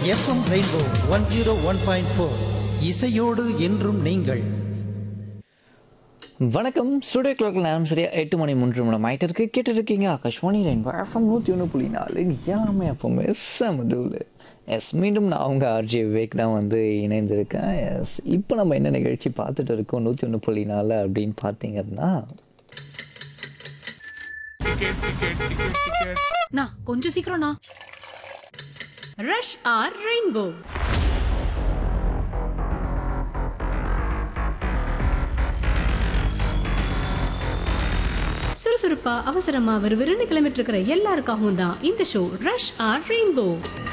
FM rainbow 101.4 இசையோடு என்றும் நீங்கள். வணக்கம். ஸ்டுடியோ கிளாக் நேரம் சரியா 8:03 ஆகிட்டு இருக்கு. கேட்டுருக்கீங்க ஆகாஷ்வாணி ரெயின்போ எஃப்எம் 101.4 எல்லாமே எப்பவுமே சமதுவில். எஸ், மீண்டும் நான் அவங்க ஆர்ஜே விவேக் தான் வந்து இணைந்திருக்கேன். எஸ், இப்போ நம்ம என்ன நிகழ்ச்சி பார்த்துட்டு இருக்கோம் 101.4 அப்படின்னு பார்த்தீங்கன்னா, கொஞ்சம் சீக்கிரம்ண்ணா. Rush R rainbow. சுறுசுறுப்பா அவசரமா விறுவிறுன்னு கிளம்பிட்டு இருக்கிற எல்லாருக்காகவும் தான் இந்த show rush R rainbow.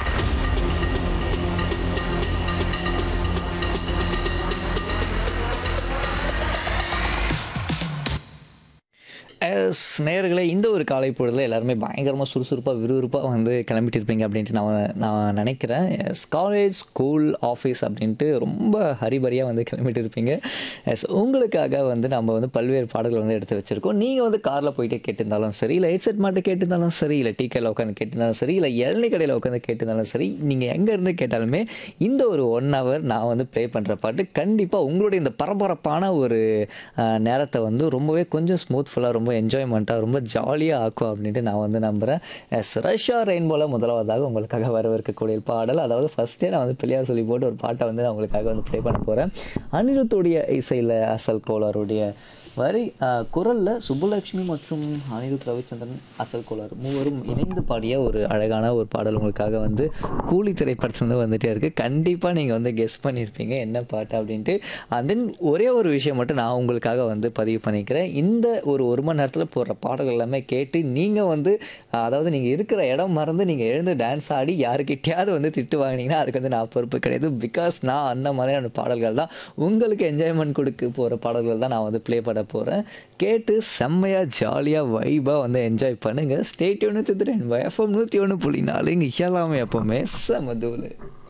S நேயர்களே, இந்த ஒரு காலை பொழுதில் எல்லாருமே பயங்கரமாக சுறுசுறுப்பாக விறுவிறுப்பாக வந்து கிளம்பிட்டு இருப்பீங்க அப்படின்ட்டு நான் நினைக்கிறேன். எஸ், காலேஜ், ஸ்கூல், ஆஃபீஸ் அப்படின்ட்டு ரொம்ப ஹரிபரியாக வந்து கிளம்பிட்டு இருப்பீங்க. எஸ், உங்களுக்காக வந்து நம்ம வந்து பல்வேறு பாடல்கள் வந்து எடுத்து வச்சுருக்கோம். நீங்கள் வந்து காரில் போயிட்டு கேட்டிருந்தாலும் சரி, இல்லை ஹெட்செட் மாட்டு கேட்டிருந்தாலும் சரி, இல்லை டீ கடையில் உட்காந்து கேட்டிருந்தாலும் சரி, இல்லை இளநீ கடையில் உட்காந்து கேட்டிருந்தாலும் சரி, நீங்கள் எங்கேருந்து கேட்டாலுமே இந்த ஒரு 1 hour நான் வந்து ப்ளே பண்ணுற பாட்டு கண்டிப்பாக உங்களுடைய இந்த பரபரப்பான ஒரு நேரத்தை வந்து ரொம்பவே கொஞ்சம் ஸ்மூத்ஃபுல்லாக, ரொம்ப என்ஜாய்மெண்ட்டாக, ரொம்ப ஜாலியாக ஆக்கும் அப்படின்ட்டு நான் வந்து நம்புகிறேன். எஸ், ரஷ்யா ரெயின்போவில் முதலாவதாக உங்களுக்காக வரவிருக்கக்கூடிய பாடல், அதாவது ஃபஸ்ட்டே நான் வந்து பிள்ளையார் சொல்லி போட்டு ஒரு பாட்டை வந்து நான் உங்களுக்காக வந்து ப்ளே பண்ண போகிறேன். அனிருத்துடைய இசையில் அசல் கோளாருடைய வரி, குரலில் சுப்புலட்சுமி மற்றும் அனிருத் ரவிச்சந்திரன், அசல் கோளார் மூவரும் இணைந்து பாடிய ஒரு அழகான ஒரு பாடல் உங்களுக்காக வந்து கூலி திரைப்படத்துலேருந்து வந்துகிட்டே இருக்குது. கண்டிப்பாக நீங்கள் வந்து கெஸ் பண்ணியிருப்பீங்க என்ன பாட்டு அப்படின்ட்டு. அண்ட் தென் ஒரே ஒரு விஷயம் மட்டும் நான் உங்களுக்காக வந்து பதிவு பண்ணிக்கிறேன். இந்த ஒரு மணி நேரத்தில் போடுற பாடல்கள் எல்லாமே கேட்டு நீங்கள் வந்து, அதாவது நீங்கள் இருக்கிற இடம் மறந்து நீங்கள் எழுந்து டான்ஸ் ஆடி யாருக்கிட்டையாவது வந்து திட்டு வாங்கினீங்கன்னா அதுக்கு வந்து நான் பொறுப்பு கிடையாது. பிகாஸ் நான் அந்த மாதிரியான பாடல்கள் தான், உங்களுக்கு என்ஜாய்மெண்ட் கொடுக்க போகிற பாடல்கள் தான் நான் வந்து ப்ளே பண்ண போகிறேன். கேட்டு செம்மையாக ஜாலியாக வைபாக வந்து என்ஜாய் பண்ணுங்கள். Stay tune with rainbow FM 101.4 எல்லாமே எப்போவுமே சமதூள்.